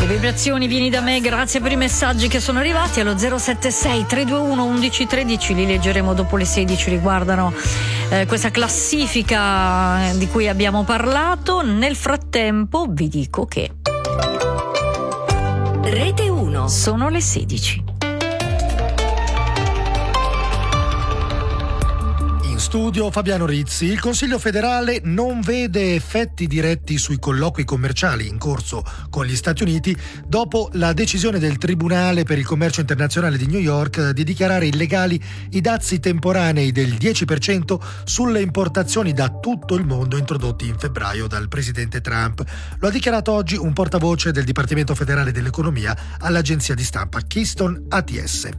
Vibrazioni, vieni da me, grazie per i messaggi che sono arrivati allo 076 321 1113, li leggeremo dopo le 16, riguardano questa classifica di cui abbiamo parlato. Nel frattempo vi dico che Rete 1 sono le 16. Studio Fabiano Rizzi. Il Consiglio federale non vede effetti diretti sui colloqui commerciali in corso con gli Stati Uniti dopo la decisione del Tribunale per il commercio internazionale di New York di dichiarare illegali i dazi temporanei del 10% sulle importazioni da tutto il mondo introdotti in febbraio dal presidente Trump. Lo ha dichiarato oggi un portavoce del Dipartimento federale dell'economia all'agenzia di stampa Keystone ATS.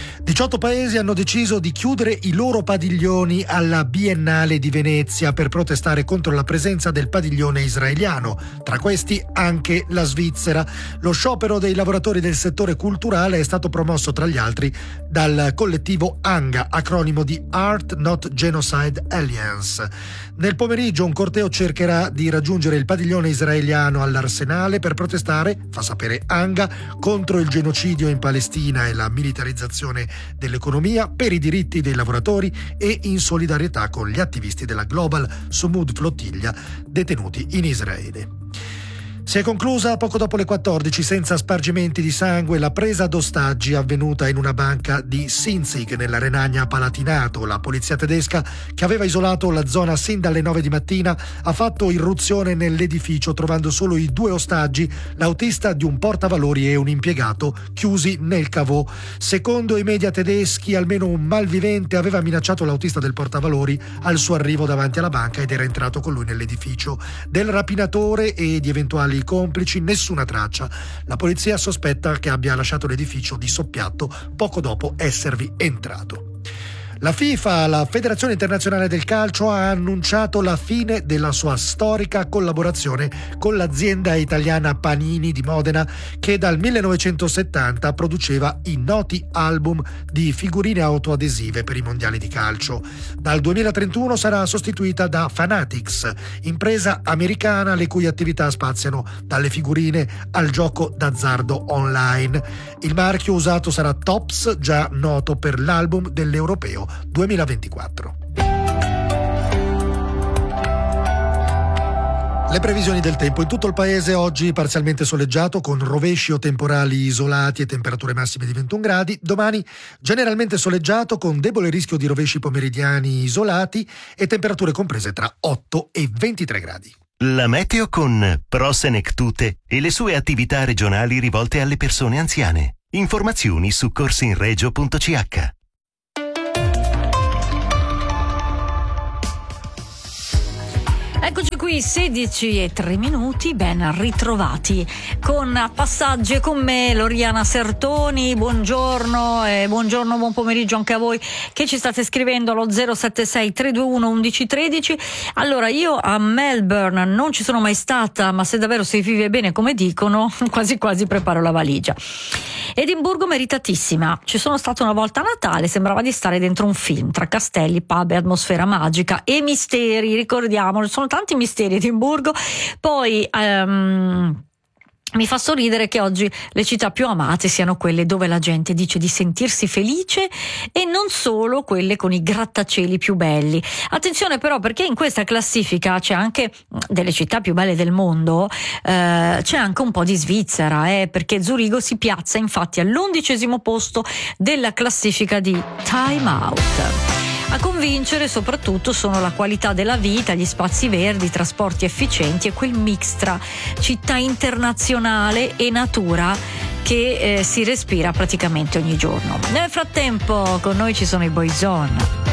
18 paesi hanno deciso di chiudere i loro padiglioni alla Biennale di Venezia per protestare contro la presenza del padiglione israeliano, tra questi anche la Svizzera. Lo sciopero dei lavoratori del settore culturale è stato promosso tra gli altri dal collettivo ANGA, acronimo di Art Not Genocide Alliance. Nel pomeriggio un corteo cercherà di raggiungere il padiglione israeliano all'Arsenale per protestare, fa sapere ANGA, contro il genocidio in Palestina e la militarizzazione dell'economia, per i diritti dei lavoratori e in solidarietà con gli attivisti della Global Sumud Flottiglia detenuti in Israele. Si è conclusa poco dopo le 14, senza spargimenti di sangue, la presa d'ostaggi avvenuta in una banca di Sinzig nella Renania-Palatinato. La polizia tedesca, che aveva isolato la zona sin dalle 9 di mattina, ha fatto irruzione nell'edificio trovando solo i 2 ostaggi, l'autista di un portavalori e un impiegato, chiusi nel caveau. Secondo i media tedeschi, almeno un malvivente aveva minacciato l'autista del portavalori al suo arrivo davanti alla banca ed era entrato con lui nell'edificio. Del rapinatore e di eventuali complici nessuna traccia. La polizia sospetta che abbia lasciato l'edificio di soppiatto poco dopo esservi entrato. La FIFA, la Federazione Internazionale del Calcio, ha annunciato la fine della sua storica collaborazione con l'azienda italiana Panini di Modena, che dal 1970 produceva i noti album di figurine autoadesive per i mondiali di calcio. Dal 2031 sarà sostituita da Fanatics, impresa americana le cui attività spaziano dalle figurine al gioco d'azzardo online. Il marchio usato sarà Tops, già noto per l'album dell'Europeo 2024. Le previsioni del tempo: in tutto il paese oggi parzialmente soleggiato con rovesci o temporali isolati e temperature massime di 21 gradi. Domani generalmente soleggiato con debole rischio di rovesci pomeridiani isolati e temperature comprese tra 8 e 23 gradi. La meteo con Pro Senectute e le sue attività regionali rivolte alle persone anziane. Informazioni su corsinregio.ch. Eccoci qui, 16:03, ben ritrovati con Passaggi e con me Loriana Sertoni. Buongiorno e buongiorno, buon pomeriggio anche a voi che ci state scrivendo allo 076 321 1113. Allora, io a Melbourne non ci sono mai stata, ma se davvero si vive bene come dicono, quasi quasi preparo la valigia. Edimburgo meritatissima, ci sono stata una volta a Natale, sembrava di stare dentro un film tra castelli, pub e atmosfera magica e misteri, ricordiamolo, sono tanti misteri a Edimburgo. Poi mi fa sorridere che oggi le città più amate siano quelle dove la gente dice di sentirsi felice e non solo quelle con i grattacieli più belli. Attenzione però, perché in questa classifica c'è anche delle città più belle del mondo, c'è anche un po' di Svizzera, perché Zurigo si piazza infatti all'11° posto della classifica di Time Out. A convincere soprattutto sono la qualità della vita, gli spazi verdi, i trasporti efficienti e quel mix tra città internazionale e natura che si respira praticamente ogni giorno. Nel frattempo con noi ci sono i Boyzone.